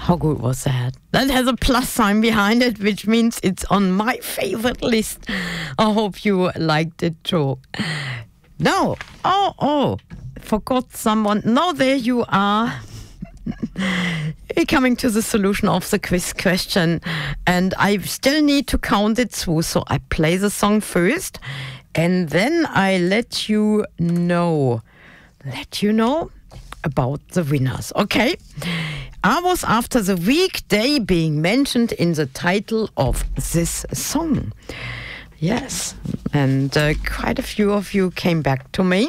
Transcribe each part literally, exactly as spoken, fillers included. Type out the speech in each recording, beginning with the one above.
How good was that? That has a plus sign behind it, which means it's on my favorite list. I hope you liked it too. No, oh, oh, forgot someone. No, there you are. We're coming to the solution of the quiz question, and I still need to count it through, so I play the song first, and then I let you know, let you know about the winners, okay? I was after the weekday being mentioned in the title of this song. Yes, and uh, quite a few of you came back to me,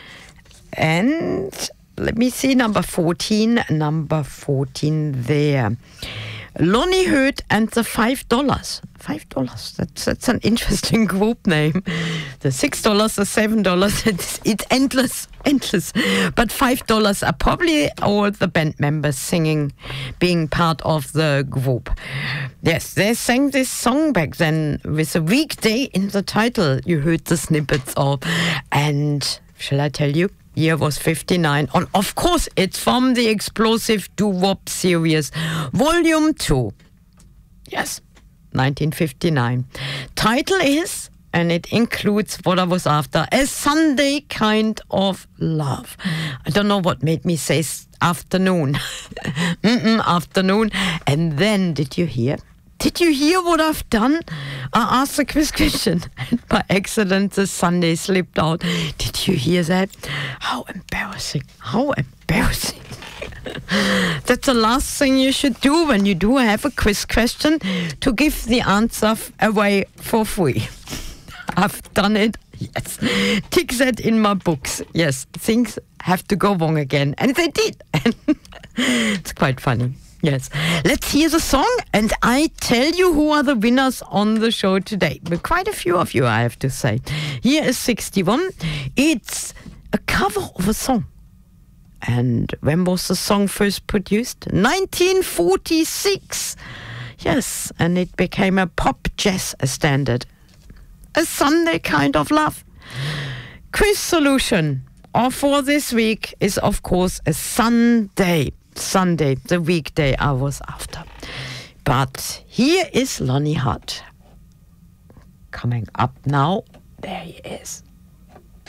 and let me see, number fourteen, number fourteen there. Lonnie Hood and the Five Dollars. Five Dollars. That's that's an interesting group name. The Six Dollars, the Seven Dollars. It's, it's endless, endless. But Five Dollars are probably all the band members singing, being part of the group. Yes, they sang this song back then with a weekday in the title. You heard the snippets of, and shall I tell you? Year was fifty-nine. And of course, it's from the Explosive Doo-Wop series, Volume two. Yes, nineteen fifty-nine. Title is, and it includes what I was after, A Sunday Kind of Love. I don't know what made me say afternoon. Mm-mm, afternoon. And then, did you hear? Did you hear what I've done? I asked the quiz question, and by accident the Sunday slipped out. Did you hear that? How embarrassing. How embarrassing. That's the last thing you should do when you do have a quiz question, to give the answer f- away for free. I've done it. Yes. Tick that in my books. Yes, things have to go wrong again. And they did. It's quite funny. Yes. Let's hear the song, and I tell you who are the winners on the show today. But quite a few of you, I have to say. Here is sixty-one. It's a cover of a song. And when was the song first produced? nineteen forty-six. Yes, and it became a pop jazz standard. A Sunday Kind of Love. Quiz solution for this week is, of course, a Sunday. Sunday, the weekday I was after. But here is Lonnie Hood. Coming up now. There he is.